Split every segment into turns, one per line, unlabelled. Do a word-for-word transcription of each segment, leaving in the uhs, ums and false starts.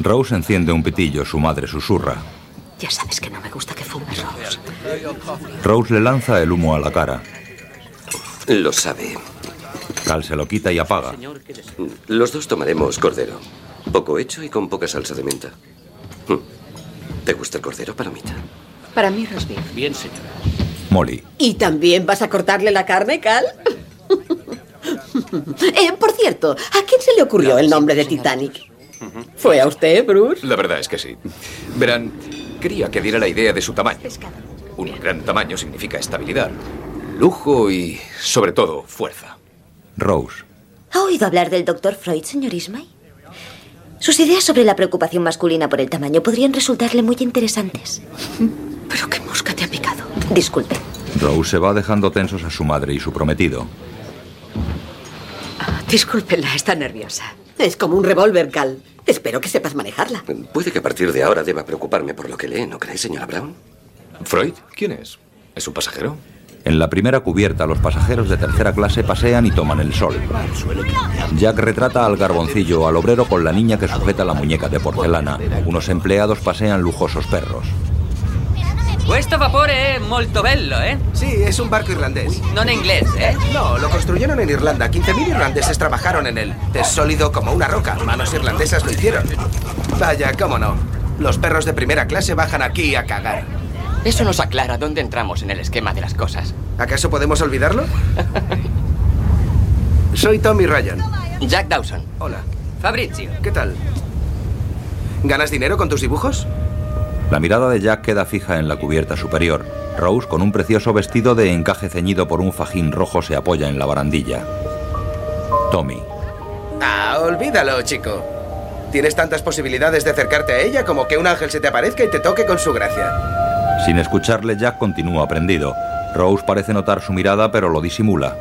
Rose enciende un pitillo. Su madre susurra.
Ya sabes que no me gusta que fumes, Rose.
Rose le lanza el humo a la cara.
Lo sabe.
Cal se lo quita y apaga.
Los dos tomaremos cordero. Poco hecho y con poca salsa de menta. ¿Te gusta el cordero, palomita?
Para mí, roast beef.
Bien, señora.
Molly.
¿Y también vas a cortarle la carne, Cal? eh, por cierto, ¿a quién se le ocurrió no, el nombre de Titanic? ¿Fue a usted, Bruce?
La verdad es que sí. Verán, quería que diera la idea de su tamaño. Un gran tamaño significa estabilidad, lujo y, sobre todo, fuerza.
Rose.
¿Ha oído hablar del doctor Freud, señor Ismay? Sus ideas sobre la preocupación masculina por el tamaño podrían resultarle muy interesantes.
¿Pero qué mosca te ha picado?
Disculpe.
Rose se va dejando tensos a su madre y su prometido.
Ah, discúlpela, está nerviosa.
Es como un revólver, Cal. Espero que sepas manejarla.
Puede que a partir de ahora deba preocuparme por lo que lee, ¿no cree, señora Brown?
¿Freud? ¿Quién es? ¿Es un pasajero?
En la primera cubierta, los pasajeros de tercera clase pasean y toman el sol. Jack retrata al garboncillo o al obrero con la niña que sujeta la muñeca de porcelana. Unos empleados pasean lujosos perros.
Questo vapore è molto bello, eh?
Sí, es un barco irlandés.
No en inglés, ¿eh?
No, lo construyeron en Irlanda. quince mil irlandeses trabajaron en él. Es sólido como una roca. Manos irlandesas lo hicieron. Vaya, cómo no. Los perros de primera clase bajan aquí a cagar.
Eso nos aclara dónde entramos en el esquema de las cosas.
¿Acaso podemos olvidarlo? Soy Tommy Ryan.
Jack Dawson.
Hola.
Fabrizio.
¿Qué tal? ¿Ganas dinero con tus dibujos?
La mirada de Jack queda fija en la cubierta superior. Rose, con un precioso vestido de encaje ceñido por un fajín rojo, se apoya en la barandilla. Tommy.
Ah, olvídalo, chico. Tienes tantas posibilidades de acercarte a ella como que un ángel se te aparezca y te toque con su gracia.
Sin escucharle, Jack continúa prendido. Rose parece notar su mirada, pero lo disimula.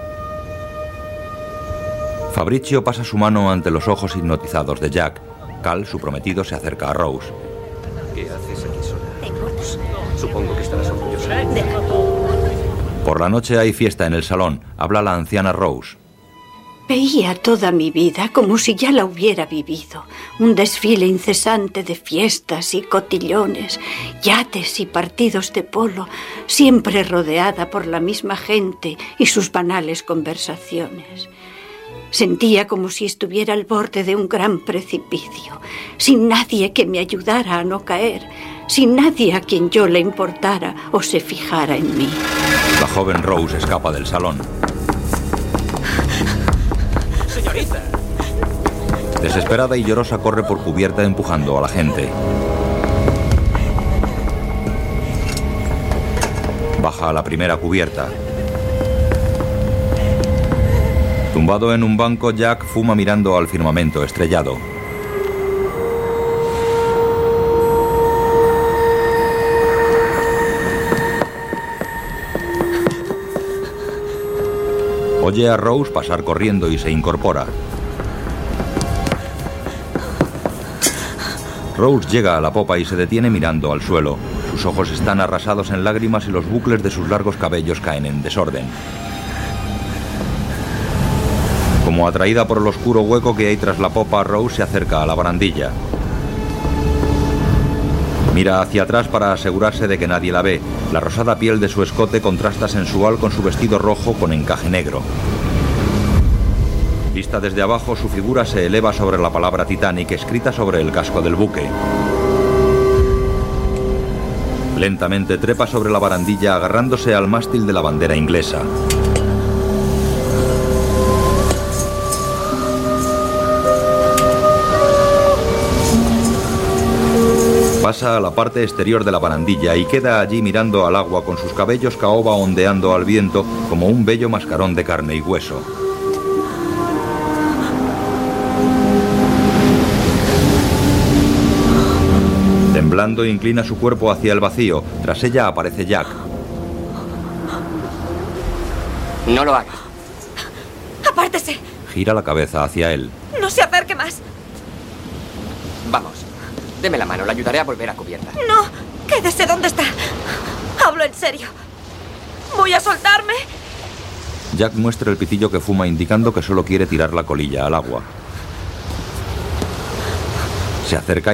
Fabrizio pasa su mano ante los ojos hipnotizados de Jack. Cal, su prometido, se acerca a Rose.
¿Qué haces aquí sola? Supongo que estarás orgullosa.
Por la noche hay fiesta en el salón. Habla la anciana Rose.
Veía toda mi vida como si ya la hubiera vivido. Un desfile incesante de fiestas y cotillones, yates y partidos de polo, siempre rodeada por la misma gente y sus banales conversaciones. Sentía como si estuviera al borde de un gran precipicio, sin nadie que me ayudara a no caer, sin nadie a quien yo le importara o se fijara en mí.
La joven Rose escapa del salón.
Señorita.
Desesperada y llorosa corre por cubierta empujando a la gente. Baja a la primera cubierta. Tumbado en un banco, Jack fuma mirando al firmamento estrellado. Oye a Rose pasar corriendo y se incorpora. Rose llega a la popa y se detiene mirando al suelo. Sus ojos están arrasados en lágrimas y los bucles de sus largos cabellos caen en desorden. Como atraída por el oscuro hueco que hay tras la popa, Rose se acerca a la barandilla. Mira hacia atrás para asegurarse de que nadie la ve. La rosada piel de su escote contrasta sensual con su vestido rojo con encaje negro. Vista desde abajo, su figura se eleva sobre la palabra Titanic escrita sobre el casco del buque. Lentamente trepa sobre la barandilla agarrándose al mástil de la bandera inglesa. Pasa a la parte exterior de la barandilla y queda allí mirando al agua con sus cabellos caoba ondeando al viento como un bello mascarón de carne y hueso. Temblando, inclina su cuerpo hacia el vacío. Tras ella aparece Jack.
No lo haga.
¡Apártese!
Gira la cabeza hacia él.
¡No se acerque más!
Vamos. Deme la mano, la ayudaré a volver a cubierta.
¡No! ¡Quédese donde está! Hablo en serio. ¿Voy a soltarme?
Jack muestra el pitillo que fuma indicando que solo quiere tirar la colilla al agua. Se acerca